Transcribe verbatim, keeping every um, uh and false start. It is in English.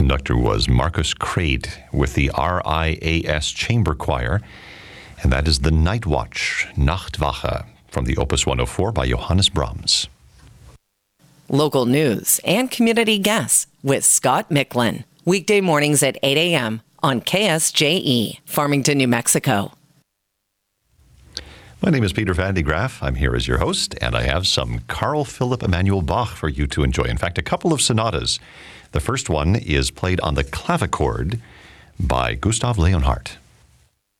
conductor was Marcus Crade with the R I A S Chamber Choir, and that is the Night Watch, Nachtwache, from the Opus one oh four by Johannes Brahms. Local news and community guests with Scott Micklin. Weekday mornings at eight a.m. on K S J E, Farmington, New Mexico. My name is Peter Van de Graaf. I'm here as your host, and I have some Carl Philipp Emanuel Bach for you to enjoy. In fact, a couple of sonatas. The first one is played on the clavichord by Gustav Leonhardt.